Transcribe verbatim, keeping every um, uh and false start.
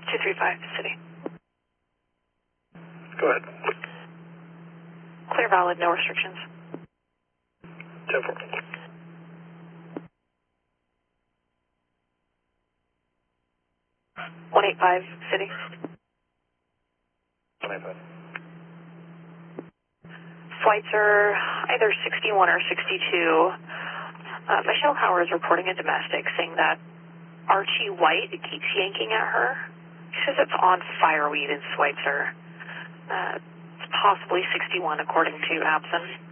two three five, City. Go ahead. Clear, valid, no restrictions. ten four. one eight five, City. one eight five. Flights are either sixty-one or sixty-two. Uh, Michelle Howard is reporting a domestic saying that Archie White keeps yanking at her. She says it's on fireweed in Schweitzer. Uh, it's possibly sixty-one according to Abson.